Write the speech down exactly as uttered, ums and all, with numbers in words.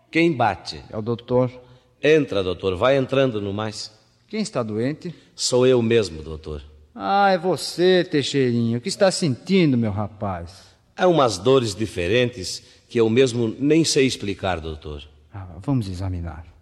Quem bate? É o doutor. Entra, doutor. Vai entrando no mais. Quem está doente? Sou eu mesmo, doutor. Ah, é você, Teixeirinho. O que está sentindo, meu rapaz? Há umas dores diferentes que eu mesmo nem sei explicar, doutor. Ah, vamos examinar.